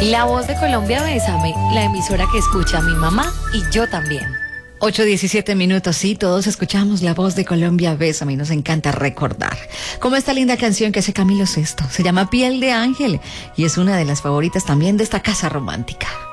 La Voz de Colombia, Bésame, la emisora que escucha a mi mamá y yo también. 8:17, sí, todos escuchamos La Voz de Colombia, Bésame, y nos encanta recordar. Como esta linda canción que hace Camilo Sesto, se llama Piel de Ángel, y es una de las favoritas también de esta casa romántica.